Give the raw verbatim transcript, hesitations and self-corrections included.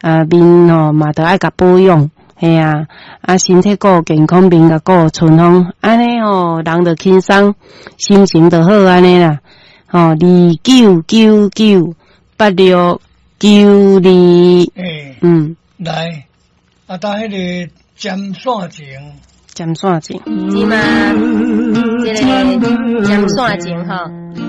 啊面吼嘛都爱甲保养，嘿啊，啊身体顾健康，面甲顾春风，安尼吼人就轻松，心情就好安尼啦。吼，二九九九八六九二， 诶， 嗯， 来，啊，搭迄个尖线情。 尖线情， 是嘛？这个尖线情吼。